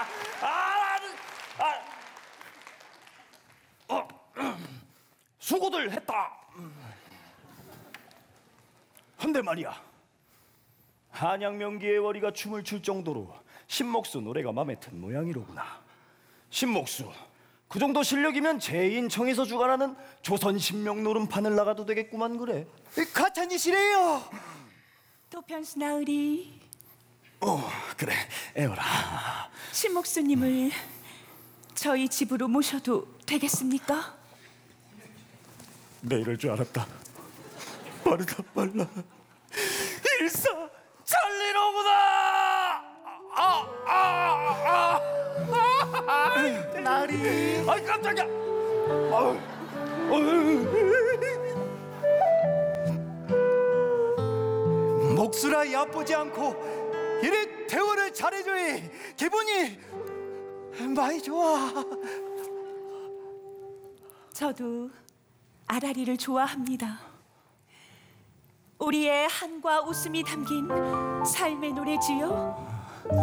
수고들 했다. 한데 말이야, 한양명기의 월이가 춤을 출 정도로 신목수 노래가 맘에 든 모양이로구나. 신목수, 그 정도 실력이면 제인청에서 주관하는 조선신명 노름판을 나가도 되겠구만. 그래. 가찬이시래요. 도편수 나으리. 그래, 애월아. 신목수님을 저희 집으로 모셔도 되겠습니까? 내 이럴 줄 알았다. 빠르다 빨라. 일사 천리로구나. 나으리. 아이 깜짝이야. 목수라 얕보지 않고 이래 대우를 잘해줘이 기분이 많이 좋아. 저도 아라리를 좋아합니다. 우리의 한과 웃음이 담긴 삶의 노래지요.